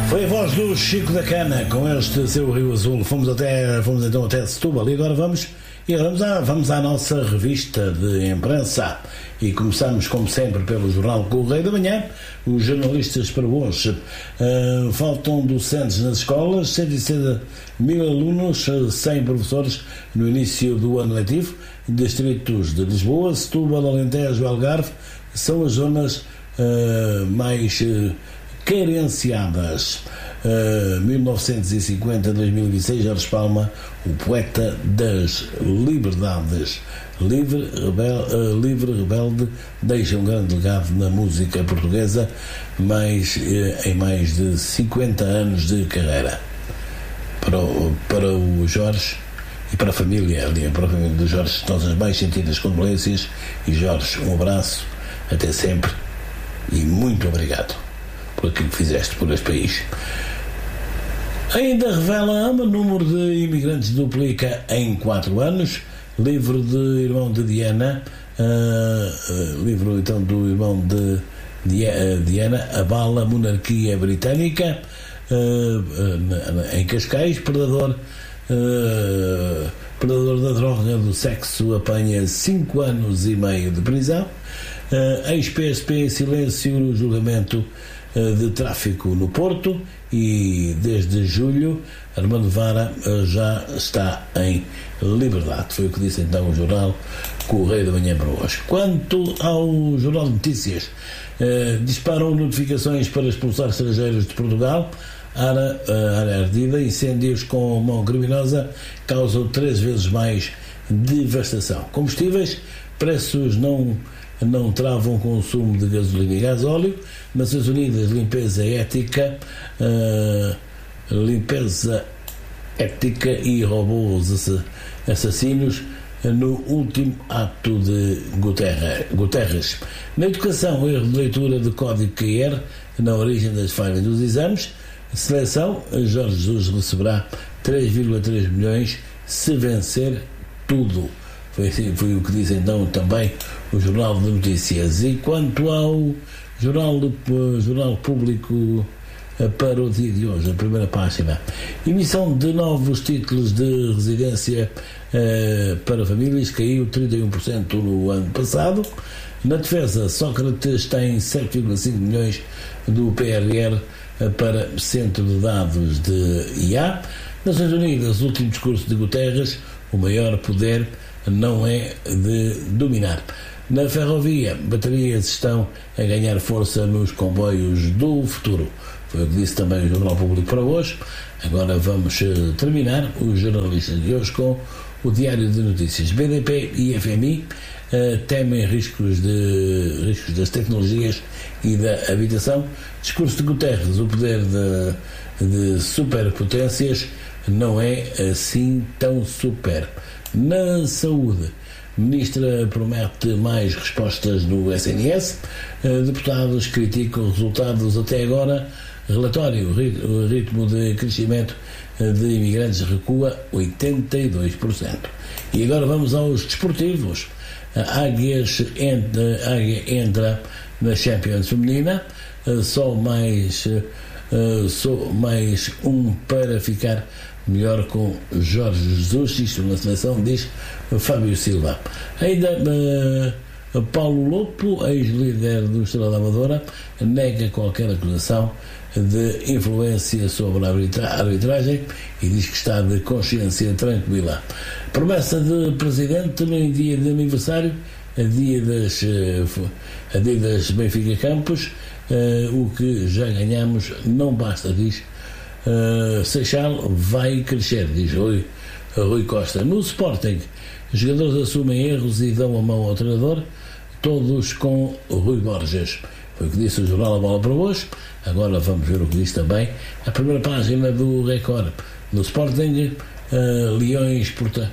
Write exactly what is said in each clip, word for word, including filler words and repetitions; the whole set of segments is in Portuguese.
Foi a voz do Chico da Cana com este seu Rio Azul. Fomos, até, fomos então até Setúbal e agora vamos, e agora vamos, à, vamos à nossa revista de imprensa. E começamos, como sempre, pelo jornal Correio da Manhã. Os jornalistas para hoje. Uh, faltam docentes nas escolas, cento e sessenta mil alunos, cem professores no início do ano letivo. Distritos de Lisboa, Setúbal, Alentejo e Algarve são as zonas uh, mais uh, carenciadas. Uh, mil novecentos e cinquenta a dois mil e seis, Jorge Palma, o poeta das liberdades. Livre, rebel, uh, livre, rebelde, deixa um grande legado na música portuguesa, mais, uh, em mais de cinquenta anos de carreira. Para o, para o Jorge e para a família, ali, para a família do Jorge, nossas mais sentidas condolências. E Jorge, um abraço, até sempre e muito obrigado por aquilo que fizeste por este país. Ainda revela a AMA, número de imigrantes duplica em quatro anos. Livro de irmão de Diana, uh, uh, livro então do irmão de Diana, abala a monarquia britânica. Uh, uh, em Cascais, predador uh, predador da droga do sexo apanha cinco anos e meio de prisão. Uh, ex-P S P em silêncio no julgamento uh, de tráfico no Porto. E desde julho Armando Vara uh, já está em liberdade. Foi o que disse então o jornal Correio da Manhã para hoje. Quanto ao Jornal de Notícias, uh, disparam notificações para expulsar estrangeiros de Portugal. Área, uh, área ardida, incêndios com mão criminosa causam três vezes mais devastação. Combustíveis, preços não não travam o consumo de gasolina e gasóleo. Nações Unidas, limpeza ética, uh, limpeza ética e robôs assassinos no último ato de Guterres. Na educação, erro de leitura de código Q R na origem das falhas dos exames. Seleção, Jorge Jesus receberá três vírgula três milhões se vencer tudo. Foi, foi o que diz então também o Jornal de Notícias. E quanto ao Jornal, jornal Público para o dia de hoje, a primeira página, emissão de novos títulos de residência eh, para famílias caiu trinta e um por cento no ano passado. Na defesa, Sócrates tem sete vírgula cinco milhões do P R R para centro de dados de I A. Nações Unidas, o último discurso de Guterres, o maior poder não é de dominar. Na ferrovia, baterias estão a ganhar força nos comboios do futuro. Foi o que disse também o Jornal Público para hoje. Agora vamos terminar os jornalistas de hoje com o Diário de Notícias. B D P e F M I uh, temem riscos, de, riscos das tecnologias e da habitação. Discurso de Guterres, o poder de, de superpotências não é assim tão super. Na saúde, Ministra promete mais respostas no S N S. Deputados criticam resultados até agora. Relatório, o ritmo de crescimento de imigrantes recua oitenta e dois por cento. E agora vamos aos desportivos. A Águias entra, a Águia entra na Champions feminina. Só mais, só mais um para ficar melhor com Jorge Jesus, isto na seleção, diz Fábio Silva. Ainda uh, Paulo Lopo, ex-líder do Estrela Amadora, nega qualquer acusação de influência sobre a arbitra- arbitragem e diz que está de consciência tranquila. Promessa de presidente no dia de aniversário, a dia das, uh, a dia das Benfica Campos, uh, o que já ganhamos não basta, diz Uh, Seixal vai crescer, diz Rui, Rui Costa. No Sporting, os jogadores assumem erros e dão a mão ao treinador, todos com Rui Borges. Foi o que disse o jornal A Bola para hoje. Agora vamos ver o que diz também a primeira página do Record. No Sporting, uh, Leões porta,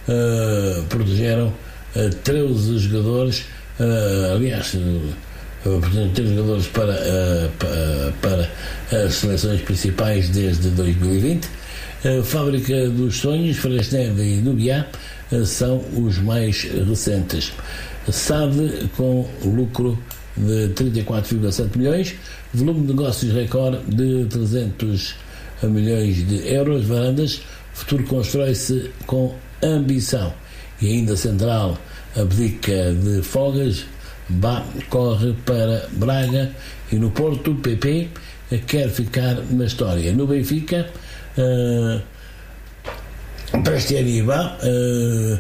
uh, protegeram uh, treze jogadores, uh, aliás, uh, portanto, ter jogadores para, uh, para, para as seleções principais desde dois mil e vinte. A Fábrica dos Sonhos, Fresneda e Nubiá uh, são os mais recentes. S A D com lucro de trinta e quatro vírgula sete milhões, volume de negócios recorde de trezentos milhões de euros. Varandas, futuro constrói-se com ambição. E ainda Central abdica de folgas, Bá corre para Braga, e no Porto, P P quer ficar na história. No Benfica, uh, Prestieri e Bá uh,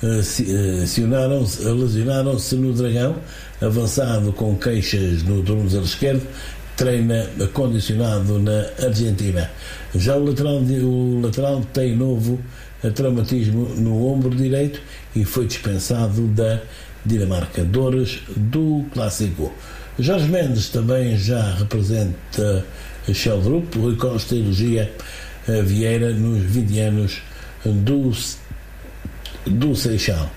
uh, lesionaram-se no Dragão. Avançado com queixas no tornozelo esquerdo, treina condicionado na Argentina. Já o lateral, o lateral tem novo traumatismo no ombro direito e foi dispensado da Dinamarca. Dores do Clássico. Jorge Mendes também já representa Sheldrup. Rui Costa elogia Vieira nos vinte anos do, do Seixal.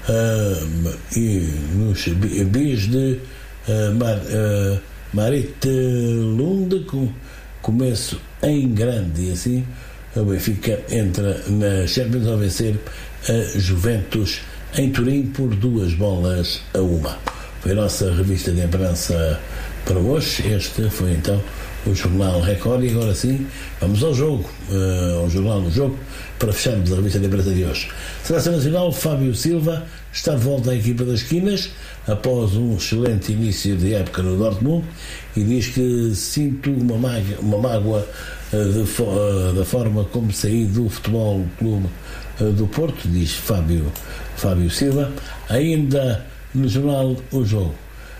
Uh, e nos bis de uh, Mar, uh, Marit Lund, com começo em grande, e assim o Benfica entra na Champions ao vencer a Juventus em Turim por duas bolas a uma. Foi a nossa revista de imprensa para hoje. Este foi então o Jornal Record, e agora sim vamos ao jogo, uh, ao Jornal do Jogo, para fecharmos a revista de imprensa de hoje. Seleção Nacional, Fábio Silva está de volta à equipa das esquinas após um excelente início de época no Dortmund, e diz que sinto uma mágoa, uma mágoa uh, de fo uh, da forma como saí do Futebol Clube uh, do Porto, diz Fábio, Fábio Silva. Ainda no jornal O Jogo,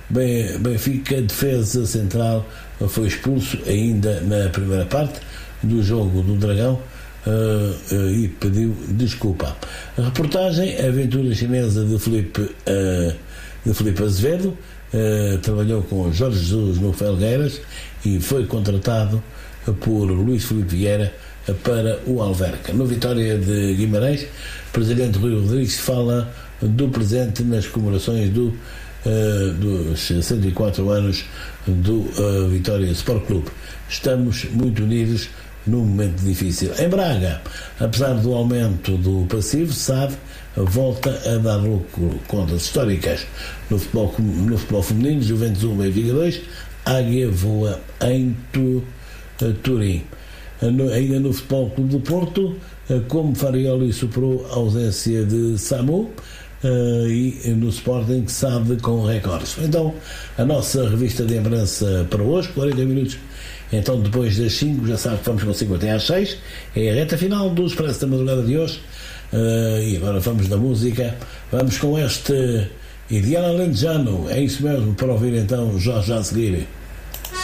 Benfica, defesa central, foi expulso ainda na primeira parte do jogo do Dragão uh, uh, e pediu desculpa. A reportagem, a aventura chinesa de Felipe, uh, de Felipe Azevedo, uh, trabalhou com Jorge Jesus no Felgueiras e foi contratado por Luís Filipe Vieira para o Alverca. No Vitória de Guimarães, o presidente Rui Rodrigues fala do presente nas comemorações do Uh, dos cento e quatro anos do uh, Vitória Sport Clube. Estamos muito unidos num momento difícil. Em Braga, apesar do aumento do passivo, S A D volta a dar lucro contas históricas. No futebol, no futebol feminino, Juventus um, Benfica dois, Águia voa em tu, uh, Turim. Uh, no, ainda no Futebol Clube do Porto, uh, como Farioli superou a ausência de Samu, Uh, e no Sporting, que sabe com recordes. Então, a nossa revista de imprensa para hoje, quarenta minutos, então depois das cinco, já sabe que vamos consigo até às seis, é a reta final do Expresso da Madrugada de hoje, uh, e agora vamos da música, vamos com este Ideal Alentejano, é isso mesmo, para ouvir então Jorge a seguir.